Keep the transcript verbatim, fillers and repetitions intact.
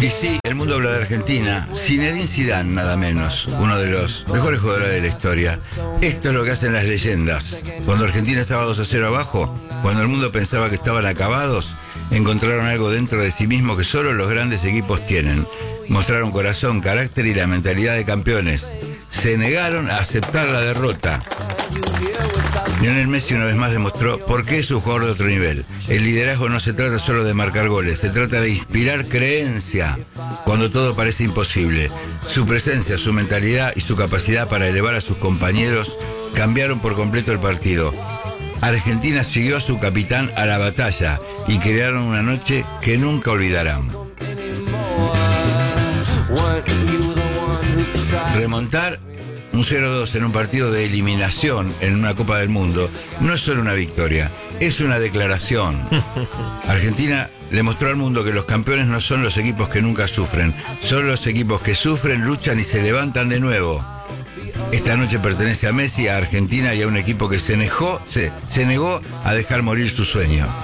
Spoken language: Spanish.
Y sí, el mundo habla de Argentina. Zinedine Zidane, nada menos, uno de los mejores jugadores de la historia. Esto es lo que hacen las leyendas. Cuando Argentina estaba dos a cero abajo, cuando el mundo pensaba que estaban acabados, encontraron algo dentro de sí mismo que solo los grandes equipos tienen. Mostraron corazón, carácter y la mentalidad de campeones. Se negaron a aceptar la derrota. Lionel Messi una vez más demostró por qué es un jugador de otro nivel. El liderazgo no se trata solo de marcar goles, se trata de inspirar creencia cuando todo parece imposible. Su presencia, su mentalidad y su capacidad para elevar a sus compañeros cambiaron por completo el partido. Argentina siguió a su capitán a la batalla y crearon una noche que nunca olvidarán. Remontar un cero dos en un partido de eliminación en una Copa del Mundo no es solo una victoria, es una declaración. Argentina le mostró al mundo que los campeones no son los equipos que nunca sufren, son los equipos que sufren, luchan y se levantan de nuevo. Esta noche pertenece a Messi, a Argentina y a un equipo que se negó, se, se negó a dejar morir su sueño.